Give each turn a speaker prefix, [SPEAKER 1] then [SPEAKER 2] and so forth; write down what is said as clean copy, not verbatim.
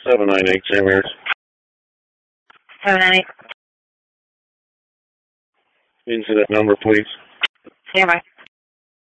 [SPEAKER 1] 798 Sam Mears.
[SPEAKER 2] 798.
[SPEAKER 1] Incident number, please.
[SPEAKER 2] Stand by.